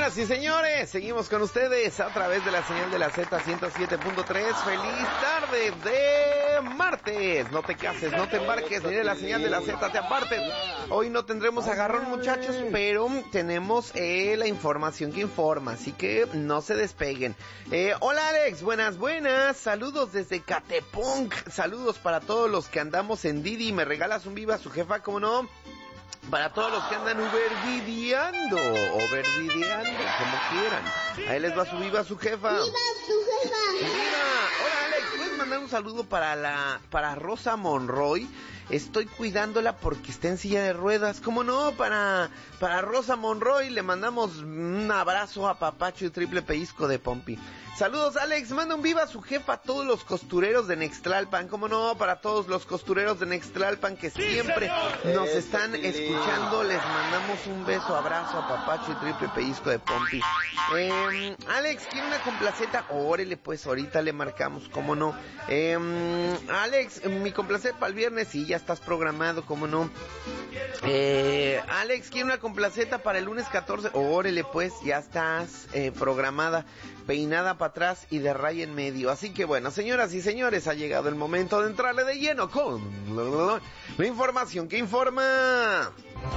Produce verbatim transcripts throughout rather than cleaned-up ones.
Señoras y señores, seguimos con ustedes a través de la señal de la Z ciento siete punto tres. Feliz tarde de martes. No te cases, no te embarques, ni de la señal de la Z te apartes. Hoy no tendremos agarrón, muchachos, pero tenemos eh, la información que informa, así que no se despeguen. Eh, hola Alex, buenas, buenas. Saludos desde Catepunk. Saludos para todos los que andamos en Didi. ¿Me regalas un viva a su jefa, cómo no? Para todos los que andan uberdideando, overdideando, como quieran. Ahí les va su viva su jefa. ¡Viva su jefa! ¡Viva! Hola Alex, ¿puedes mandar un saludo para la, para Rosa Monroy? Estoy cuidándola porque está en silla de ruedas. ¿Cómo no? Para, para Rosa Monroy le mandamos un abrazo a Papacho y triple pellizco de Pompi. Saludos Alex, manda un viva a su jefa a todos los costureros de Nextlalpan. ¿Cómo no? Para todos los costureros de Nextlalpan que siempre nos están escuchando, les mandamos un beso, abrazo a Papacho y triple pellizco de Pompi. Eh, Alex, ¿quiere una complaceta? Órale, pues ahorita le marcamos, ¿cómo no? Eh, Alex, mi complaceta para el viernes, sí, ya estás programado, ¿cómo no? Eh, Alex, ¿quiere una complaceta para el lunes catorce? Órale, pues, ya estás eh, programada, peinada para atrás y de raya en medio. Así que bueno, señoras y señores, ha llegado el momento de entrarle de lleno con la información que informa.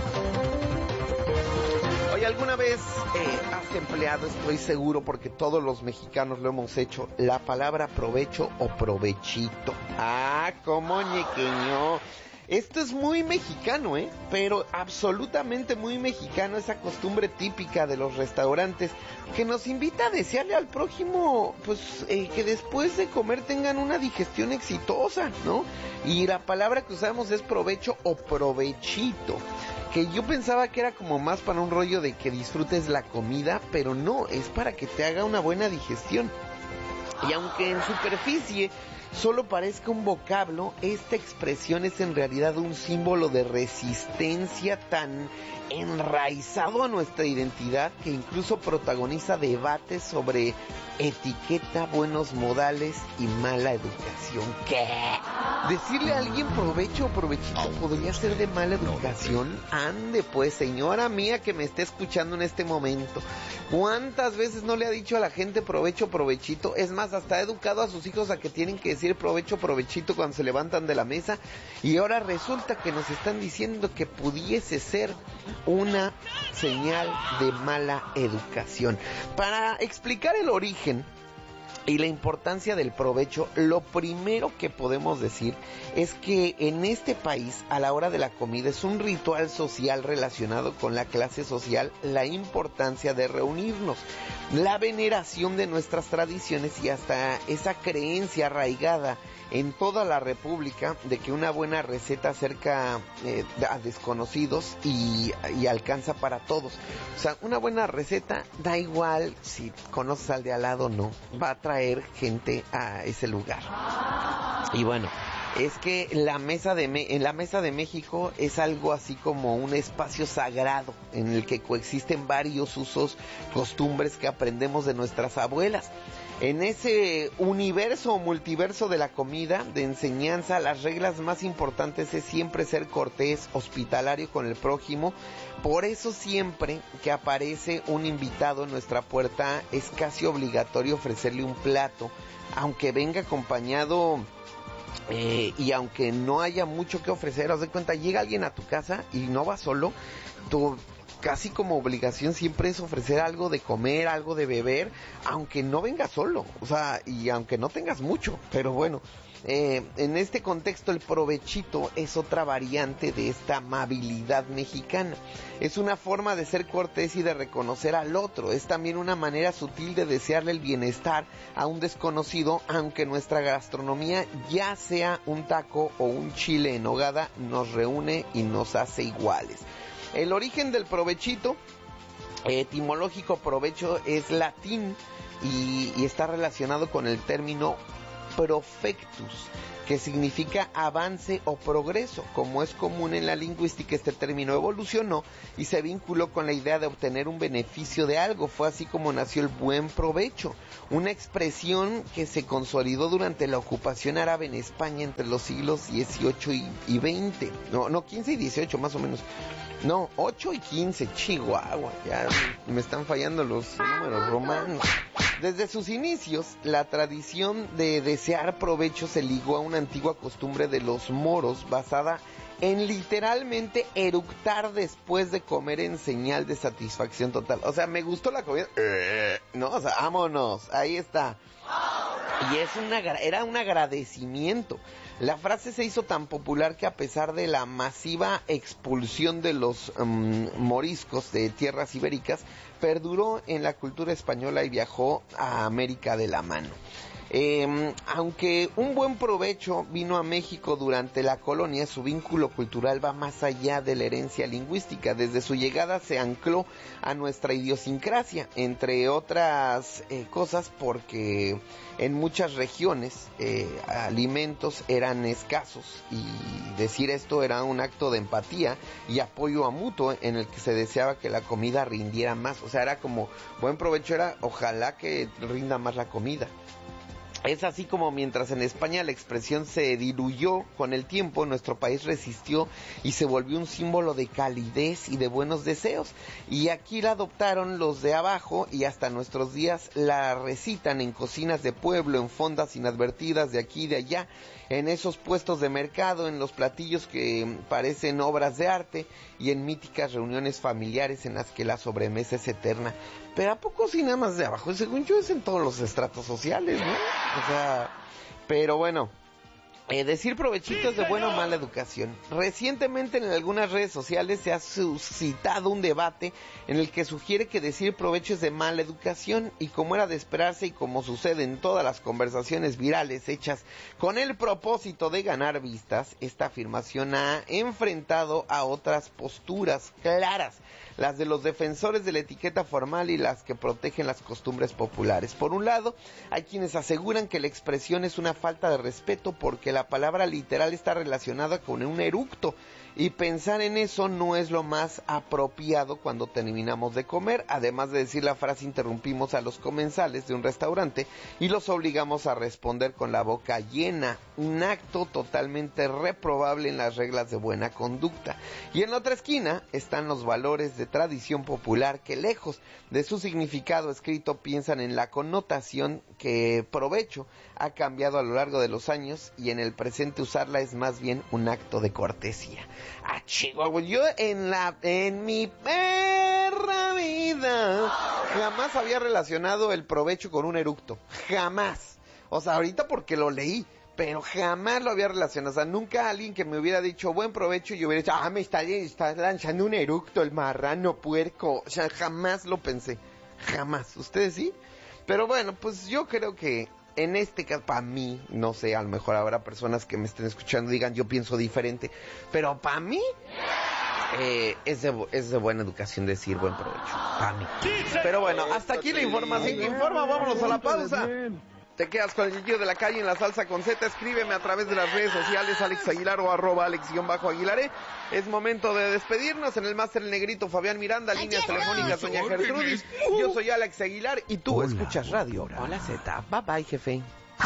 Oye, ¿alguna vez eh, has empleado, estoy seguro, porque todos los mexicanos lo hemos hecho, la palabra provecho o provechito? Ah, cómo ñequeño. Esto es muy mexicano, ¿eh? Pero absolutamente muy mexicano, esa costumbre típica de los restaurantes que nos invita a desearle al prójimo, pues, eh, que después de comer tengan una digestión exitosa, ¿no? Y la palabra que usamos es provecho o provechito, que yo pensaba que era como más para un rollo de que disfrutes la comida, pero no, es para que te haga una buena digestión. Y aunque en superficie solo parezca un vocablo, esta expresión es en realidad un símbolo de resistencia tan enraizado a nuestra identidad que incluso protagoniza debates sobre etiqueta, buenos modales y mala educación. ¿Qué? ¿Decirle a alguien provecho o provechito podría ser de mala educación? Ande pues, señora mía que me esté escuchando en este momento, ¿cuántas veces no le ha dicho a la gente provecho o provechito? Es más, hasta ha educado a sus hijos a que tienen que decir provecho o provechito cuando se levantan de la mesa, y ahora resulta que nos están diciendo que pudiese ser una señal de mala educación. Para explicar el origen y la importancia del provecho, lo primero que podemos decir es que en este país, a la hora de la comida, es un ritual social relacionado con la clase social, la importancia de reunirnos, la veneración de nuestras tradiciones y hasta esa creencia arraigada en toda la república de que una buena receta acerca eh, a desconocidos y, y alcanza para todos. O sea, una buena receta da igual si conoces al de al lado o no, va a traer gente a ese lugar. Y bueno, es que la mesa de Me- en la mesa de México es algo así como un espacio sagrado en el que coexisten varios usos, costumbres que aprendemos de nuestras abuelas. En ese universo o multiverso de la comida, de enseñanza, las reglas más importantes es siempre ser cortés, hospitalario con el prójimo. Por eso siempre que aparece un invitado en nuestra puerta es casi obligatorio ofrecerle un plato, aunque venga acompañado eh, y aunque no haya mucho que ofrecer. Haz de cuenta, llega alguien a tu casa y no va solo, tú casi como obligación siempre es ofrecer algo de comer, algo de beber, aunque no vengas solo, o sea, y aunque no tengas mucho, pero bueno, eh, en este contexto el provechito es otra variante de esta amabilidad mexicana. Es una forma de ser cortés y de reconocer al otro, es también una manera sutil de desearle el bienestar a un desconocido, aunque nuestra gastronomía, ya sea un taco o un chile en nogada, nos reúne y nos hace iguales. El origen del provechito, etimológico provecho, es latín y, y está relacionado con el término profectus, que significa avance o progreso. Como es común en la lingüística, este término evolucionó y se vinculó con la idea de obtener un beneficio de algo. Fue así como nació el buen provecho, una expresión que se consolidó durante la ocupación árabe en España entre los siglos dieciocho y veinte. No, no, quince y dieciocho más o menos. No, ocho y quince, Chihuahua, ya me están fallando los números romanos. Desde sus inicios, la tradición de desear provecho se ligó a una antigua costumbre de los moros basada en literalmente eructar después de comer en señal de satisfacción total. O sea, me gustó la comida, eh, no, o sea, vámonos, ahí está. Y es una, era un agradecimiento. La frase se hizo tan popular que a pesar de la masiva expulsión de los um, moriscos de tierras ibéricas, perduró en la cultura española y viajó a América de la mano. Eh, aunque un buen provecho vino a México durante la colonia, su vínculo cultural va más allá de la herencia lingüística. Desde su llegada se ancló a nuestra idiosincrasia, entre otras eh, cosas porque en muchas regiones eh, alimentos eran escasos y decir esto era un acto de empatía y apoyo a mutuo en el que se deseaba que la comida rindiera más. O sea, era como buen provecho, era ojalá que rinda más la comida. Es así como mientras en España la expresión se diluyó con el tiempo, nuestro país resistió y se volvió un símbolo de calidez y de buenos deseos. Y aquí la adoptaron los de abajo y hasta nuestros días la recitan en cocinas de pueblo, en fondas inadvertidas de aquí y de allá, en esos puestos de mercado, en los platillos que parecen obras de arte y en míticas reuniones familiares en las que la sobremesa es eterna. Pero ¿a poco sí nada más de abajo? Según yo es en todos los estratos sociales, ¿no? O sea, pero bueno, eh, decir provechito es de buena o mala educación. Recientemente en algunas redes sociales se ha suscitado un debate en el que sugiere que decir provecho es de mala educación, y como era de esperarse y como sucede en todas las conversaciones virales hechas con el propósito de ganar vistas, esta afirmación ha enfrentado a otras posturas claras, las de los defensores de la etiqueta formal y las que protegen las costumbres populares. Por un lado, hay quienes aseguran que la expresión es una falta de respeto porque la palabra literal está relacionada con un eructo, y pensar en eso no es lo más apropiado cuando terminamos de comer. Además de decir la frase, interrumpimos a los comensales de un restaurante y los obligamos a responder con la boca llena, un acto totalmente reprobable en las reglas de buena conducta. Y en la otra esquina están los valores de tradición popular que, lejos de su significado escrito, piensan en la connotación que provecho ha cambiado a lo largo de los años, y en el presente usarla es más bien un acto de cortesía. Ah, Chihuahua, yo en la en mi perra vida jamás había relacionado el provecho con un eructo, jamás. O sea, ahorita porque lo leí, pero jamás lo había relacionado. O sea, nunca alguien que me hubiera dicho buen provecho y yo hubiera dicho, ah, me está, está lanzando un eructo el marrano puerco. O sea, jamás lo pensé, jamás. ¿Ustedes sí? Pero bueno, pues yo creo que en este caso, para mí, no sé, a lo mejor habrá personas que me estén escuchando y digan, yo pienso diferente, pero para mí eh, es, de, es de buena educación decir buen provecho, para mí. Pero bueno, hasta aquí la información que informa, vámonos a la pausa. Te quedas con el Gillo de la Calle en la Salsa con Z. Escríbeme a través de las redes sociales, Alex Aguilar o arroba Alex-Aguilaré. Es momento de despedirnos. En el máster el negrito Fabián Miranda, líneas telefónicas doña Gertrudis. Yo soy Alex Aguilar y tú Hola, escuchas radio. Hola, Hola Z. Bye bye, jefe.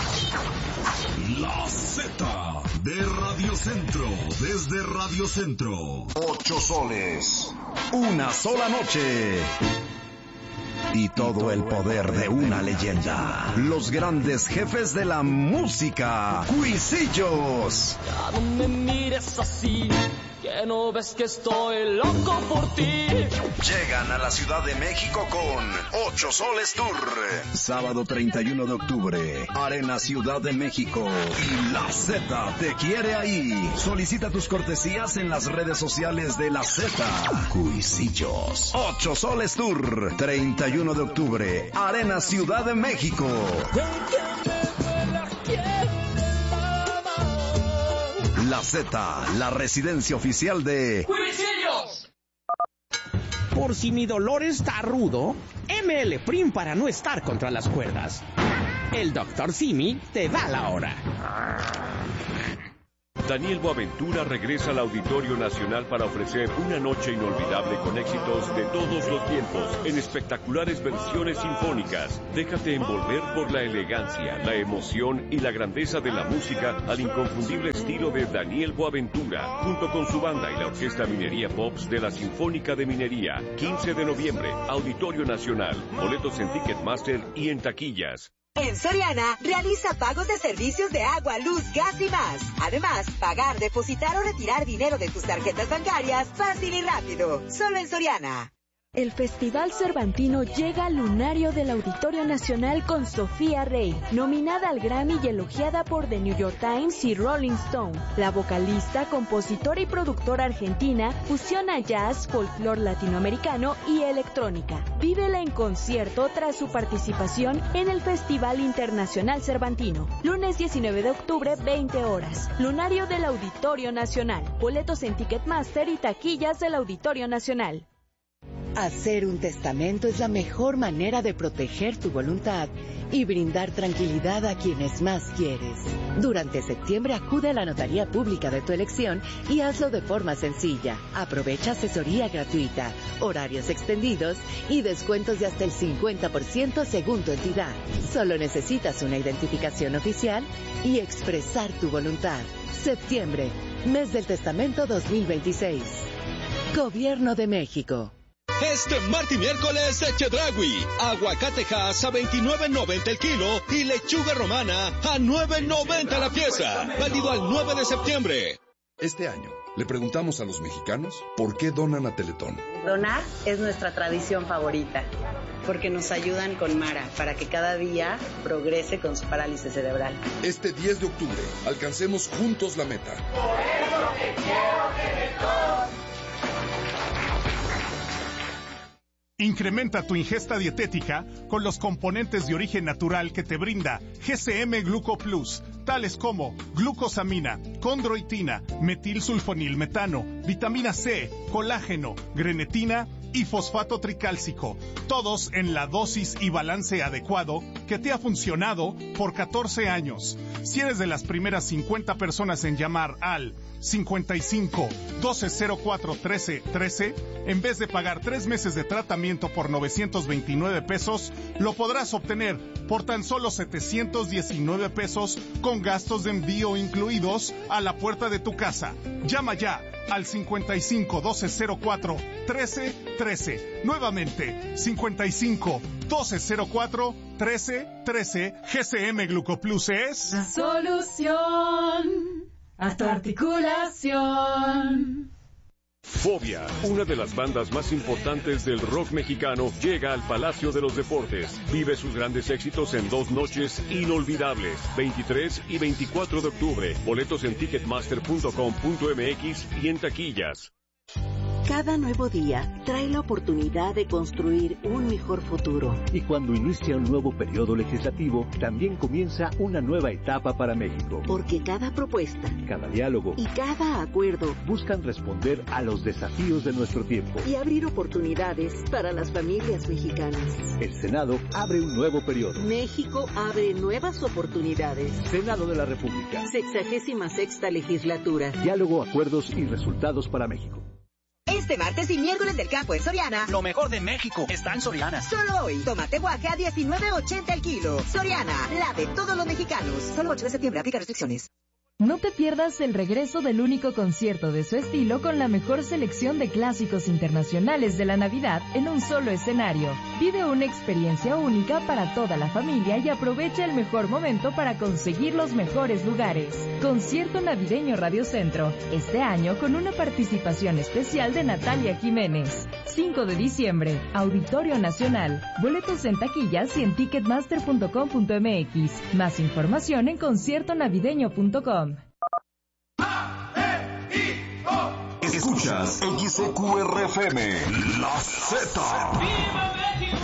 La Z de Radio Centro, desde Radio Centro. Ocho soles, una sola noche. Y todo el poder de una leyenda. Los grandes jefes de la música. Cuisillos. Ya no me mires así, que no ves que estoy loco por ti. Llegan a la Ciudad de México con Ocho Soles Tour. Sábado treinta y uno de octubre, Arena Ciudad de México. Y la Z te quiere ahí. Solicita tus cortesías en las redes sociales de la Z. Cuisillos. Ocho Soles Tour. treinta y uno de octubre, Arena Ciudad de México. La Z, la residencia oficial de ¡Cuisillos! Por si mi dolor está rudo, M L Prim para no estar contra las cuerdas. el doctor Simi te da la hora. Daniel Boaventura regresa al Auditorio Nacional para ofrecer una noche inolvidable con éxitos de todos los tiempos en espectaculares versiones sinfónicas. Déjate envolver por la elegancia, la emoción y la grandeza de la música al inconfundible estilo de Daniel Boaventura, junto con su banda y la Orquesta Minería Pops de la Sinfónica de Minería. quince de noviembre, Auditorio Nacional. Boletos en Ticketmaster y en taquillas. En Soriana, realiza pagos de servicios de agua, luz, gas y más. Además, pagar, depositar o retirar dinero de tus tarjetas bancarias fácil y rápido. Solo en Soriana. El Festival Cervantino llega al lunario del Auditorio Nacional con Sofía Rey, nominada al Grammy y elogiada por The New York Times y Rolling Stone. La vocalista, compositora y productora argentina fusiona jazz, folclore latinoamericano y electrónica. Vívela en concierto tras su participación en el Festival Internacional Cervantino. Lunes diecinueve de octubre, veinte horas. Lunario del Auditorio Nacional. Boletos en Ticketmaster y taquillas del Auditorio Nacional. Hacer un testamento es la mejor manera de proteger tu voluntad y brindar tranquilidad a quienes más quieres. Durante septiembre acude a la notaría pública de tu elección y hazlo de forma sencilla. Aprovecha asesoría gratuita, horarios extendidos y descuentos de hasta el cincuenta por ciento según tu entidad. Solo necesitas una identificación oficial y expresar tu voluntad. Septiembre, mes del testamento dos mil veintiséis. Gobierno de México. Este martes y miércoles de Chedraui, aguacatejas a veintinueve noventa el kilo y lechuga romana a nueve noventa la pieza, válido al nueve de septiembre. Este año le preguntamos a los mexicanos por qué donan a Teletón. Donar es nuestra tradición favorita, porque nos ayudan con Mara para que cada día progrese con su parálisis cerebral. Este diez de octubre, alcancemos juntos la meta. Por eso te quiero, Teletón. Incrementa tu ingesta dietética con los componentes de origen natural que te brinda G C M Gluco Plus, tales como glucosamina, condroitina, metilsulfonilmetano, vitamina C, colágeno, grenetina y fosfato tricálcico, todos en la dosis y balance adecuado que te ha funcionado por catorce años. Si eres de las primeras cincuenta personas en llamar al cincuenta y cinco, doce cero cuatro, trece, trece, en vez de pagar tres meses de tratamiento por novecientos veintinueve pesos, lo podrás obtener por tan solo setecientos diecinueve pesos con gastos de envío incluidos a la puerta de tu casa. Llama ya al cincuenta y cinco, doce cero cuatro, trece, trece. Nuevamente, cincuenta y cinco, doce cero cuatro, trece, trece. G C M Glucoplus es la solución a tu articulación. Fobia, una de las bandas más importantes del rock mexicano, llega al Palacio de los Deportes. Vive sus grandes éxitos en dos noches inolvidables, veintitrés y veinticuatro de octubre. Boletos en ticketmaster punto com punto m x y en taquillas. Cada nuevo día trae la oportunidad de construir un mejor futuro. Y cuando inicia un nuevo periodo legislativo, también comienza una nueva etapa para México. Porque cada propuesta, cada diálogo y cada acuerdo buscan responder a los desafíos de nuestro tiempo y abrir oportunidades para las familias mexicanas. El Senado abre un nuevo periodo. México abre nuevas oportunidades. Senado de la República. Sexagésima sexta legislatura. Diálogo, acuerdos y resultados para México. Este martes y miércoles del campo en Soriana. Lo mejor de México está en Soriana. Solo hoy, tomate guaje a diecinueve ochenta el kilo. Soriana, la de todos los mexicanos. Solo ocho de septiembre, aplica restricciones. No te pierdas el regreso del único concierto de su estilo con la mejor selección de clásicos internacionales de la Navidad en un solo escenario. Vive una experiencia única para toda la familia y aprovecha el mejor momento para conseguir los mejores lugares. Concierto Navideño Radio Centro, este año con una participación especial de Natalia Jiménez. cinco de diciembre, Auditorio Nacional. Boletos en taquillas y en ticketmaster punto com punto m x. Más información en concierto navideño punto com. Escuchas X E Q R F M, La Z. ¡Viva México!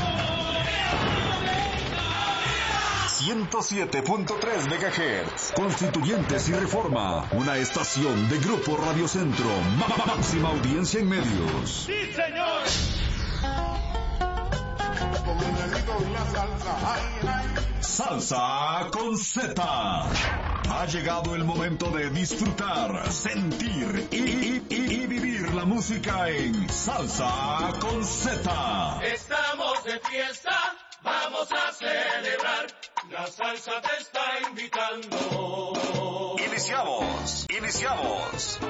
ciento siete punto tres megahertz. Constituyentes y Reforma, una estación de Grupo Radio Centro, máxima audiencia en medios. ¡Sí, señor! con Menelito y la salsa. Ay, ay. Salsa con Z. Ha llegado el momento de disfrutar, sentir y, y, y, y vivir la música en Salsa con Z. Estamos de fiesta, vamos a celebrar. La salsa te está invitando. Iniciamos, iniciamos.